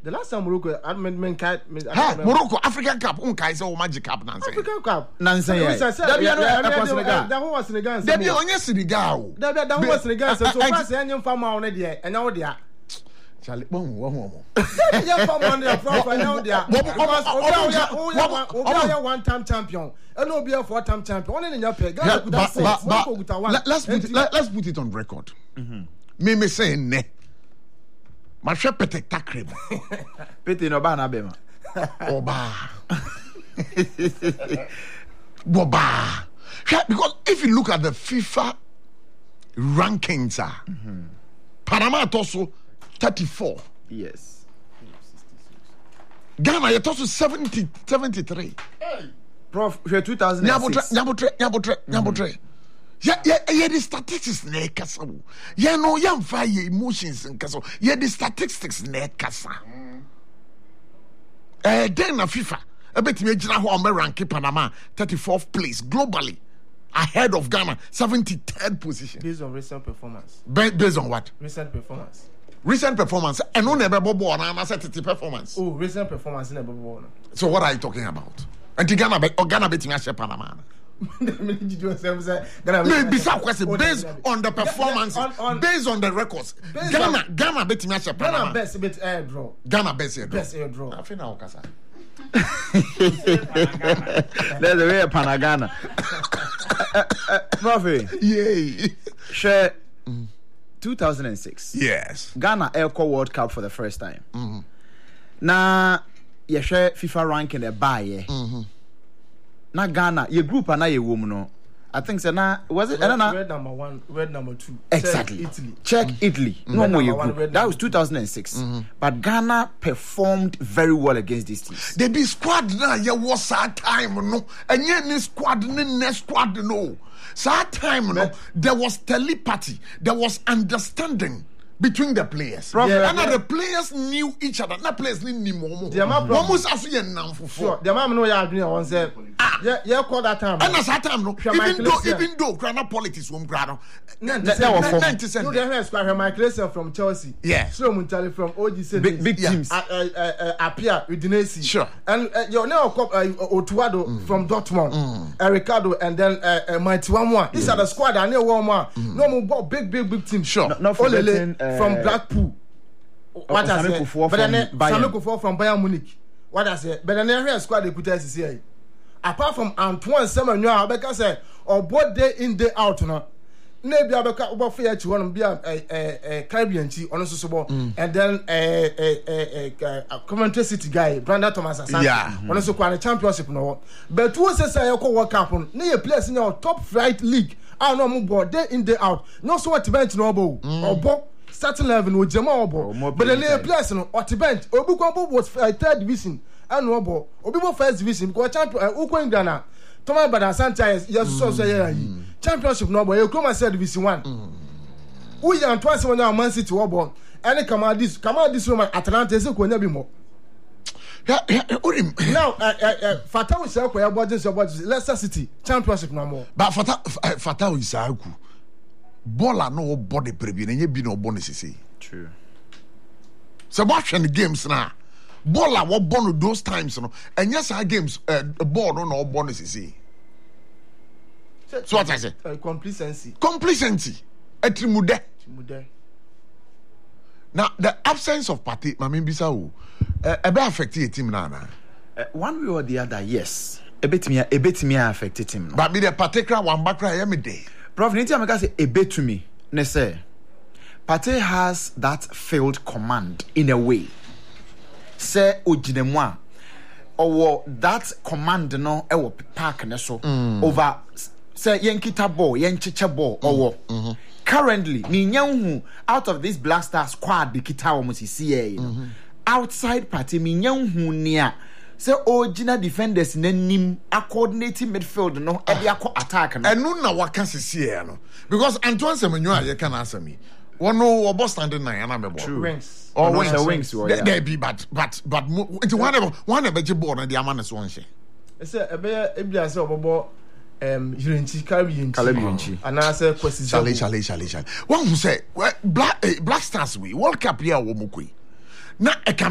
The last time Morocco, Morocco African Cup, unkai say o Magic Cup nanse. African Cup. Nanse. That was Senegal. That be onye Senegal. That was Senegal. So far say any farmer on there and now there. Charlie, one. Young farmer on there from now there. Because one-time champion. And no be a four-time champion. Only in your pay. Let's put it on record. Me say ne. Ma hwe pete takre. Pete no ba na be ma. Oba. Boba. Because if you look at the FIFA rankings, Panama also 34. Yes. Ghana you also 73. Prof, 2006. Nyabotre. Yeah, the statistics ne kasa. Yeah, no, fire emotions in kasa. Yeah, the statistics ne kasa. Then na FIFA. I bet me jina ho rank Panama 34th place globally, ahead of Ghana 73rd position. Based on recent performance. Based on what? Recent performance. And no never bought an asset performance. Oh, recent performance never bought. So what are you talking about? And Ghana betting a Panama. Maybe question based on the performance, based on the records. Ghana betting a Panama. Ghana best bet air draw. Ghana best air draw. Best air draw. I feel now, Kasa. There's a way of Panagana. Profi. Yay. Share 2006. Yes. Ghana Elco World Cup for the first time. Na you share FIFA ranking the buy. Na Ghana, your group and your woman. No. I think so. Na was it? Red number 1, red number 2. Exactly. Check Italy. Italy. Check Italy. No more your group. That was 2006. But Ghana performed very well against these teams. They be squad now. You was that time no, and you need squad, next squad no. So that time no, there was telepathy, there was understanding between the players. The players knew each other. Not players knew more. Almost as you know for sure. The man know you doing one say. Yeah, call that time. And at that time no, even though Ghana politics won't grano. No, they have squad Michael Essien from Chelsea. Yeah. Slow Muntali from OGC. Big teams. Apia Udinese. Sure. And your now Otuado from Dortmund. Ricardo and then Mighty One. These are the squad I know one more. No more big team. Sure. Not forgetting from Blackpool. What I say? But then Samuel Kufuor from Bayern Munich. What I say? But then every squad they put us here. Apart from Antoine Semenyo, Abeka say, or both day in day out now. Maybe Abeka over fair to one be a Caribbean tea on so and then a Coventry City guy, Brandon Thomas Asante. Yeah. On also quite a championship no. But who says I go work up on near place in your top flight league. I know more day in day out. No so what bench no bo or bo starting 11 with Jamal Obo. But the near place no or bench Obukwambo was 3rd division. And Obo Obibo 1st division because champion Ukwen Ghana. Thomas Asante yes so say championship no boy you come and say division 1. Who you Antoine Semenyo Man City Obo any come this Roman Atalanta say ko nya bi mo. Now Fatah is say about Leicester City championship no more. But Fatah is Isaku. Bola no body prebi na bi no bonus say. True. So watch the games now. Bola what born those times no. And yes our games ball no bonus say. So what I say? Complacency. Etrimude. Now the absence of party, Mami Bisa ebe affect your team now. One way or the other, yes. A bit me affected him. But me the particular one back right every day. Prof, Niti Amaka say a bit to me. Ne say, Pate has that failed command in a way. Say ojinemwa or that command no ewo park ne so over say yenkita ball yenchicha ball or currently ni nyanhu out of this Black Star squad the kita almost see outside party mi nyanhu nia say original defenders nanim a coordinating midfield no e dey attack no enu na waka sisi no because Antoine Semenyo a ye can answer me one no obo standing nine na mebo Wings or wings there be but it's one ebeje ball na the amane so onhye say ebe say obobo Yirenchi Caribbean and I say Kwesi Chale one who say Black Stars we World Cup here wo mokoi na